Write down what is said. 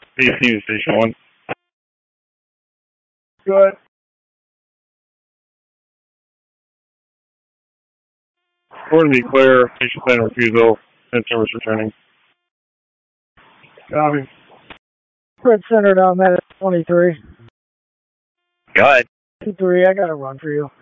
18 Station 1. Good. According to be clear, station plan refusal, and service returning. Copy. Fred centered on that at 23. Go ahead. 23, I got a run for you.